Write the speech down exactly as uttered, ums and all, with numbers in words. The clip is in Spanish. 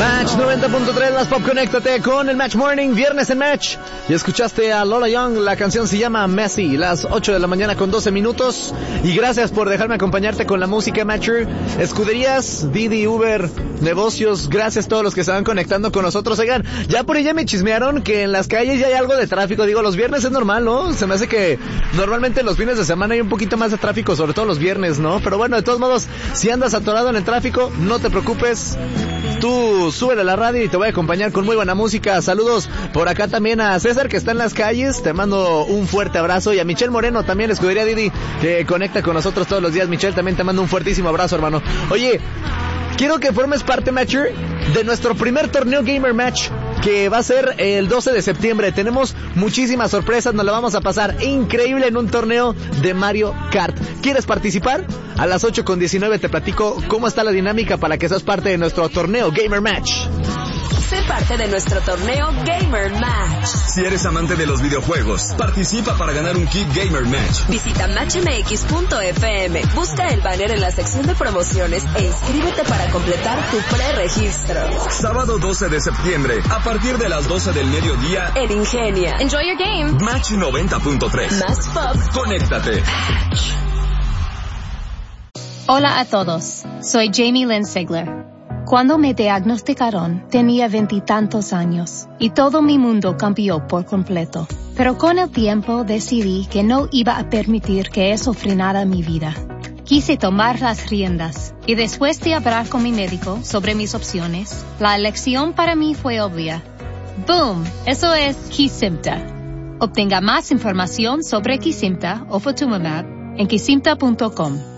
Match noventa punto tres, las pop, conéctate con el Match Morning, viernes en Match. Y escuchaste a Lola Young, la canción se llama Messi, las ocho de la mañana con doce minutos. Y gracias por dejarme acompañarte con la música, Matcher. Escuderías, Didi, Uber, negocios, gracias a todos los que se van conectando con nosotros. Oigan, ya por ahí ya me chismearon que en las calles ya hay algo de tráfico. Digo, los viernes es normal, ¿no? Se me hace que normalmente los fines de semana hay un poquito más de tráfico, sobre todo los viernes, ¿no? Pero bueno, de todos modos, si andas atorado en el tráfico, no te preocupes. Tú súbele a la radio y te voy a acompañar con muy buena música. Saludos por acá también a César, que está en las calles. Te mando un fuerte abrazo. Y a Michelle Moreno también, escudería Didi, que conecta con nosotros todos los días. Michelle, también te mando un fuertísimo abrazo, hermano. Oye, quiero que formes parte, Matcher, de nuestro primer torneo Gamer Match, que va a ser el doce de septiembre. Tenemos muchísimas sorpresas, nos la vamos a pasar increíble en un torneo de Mario Kart. ¿Quieres participar? A las ocho con diecinueve te platico cómo está la dinámica para que seas parte de nuestro torneo Gamer Match. Sé parte de nuestro torneo Gamer Match. Si eres amante de los videojuegos, participa para ganar un kit Gamer Match. Visita match m x punto f m, busca el banner en la sección de promociones e inscríbete para completar tu preregistro. Sábado doce de septiembre, a partir de las doce del mediodía, en Ingenia. Enjoy your game. Match noventa punto tres. Más pop. Conéctate. Match. Hola a todos, soy Jamie Lynn Sigler. Cuando me diagnosticaron, tenía veintitantos años y todo mi mundo cambió por completo. Pero con el tiempo decidí que no iba a permitir que eso frenara mi vida. Quise tomar las riendas y después de hablar con mi médico sobre mis opciones, la elección para mí fue obvia. ¡Boom! Eso es Kesimpta. Obtenga más información sobre Kesimpta o Ofatumumab en kesimpta punto com.